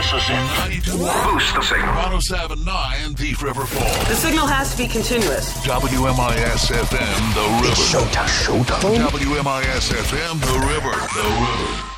This is it. 92. Boost the signal. 107.9 Thief River Falls. The signal has to be continuous. WMIS FM, The River. It's showtime. WMIS FM, The River.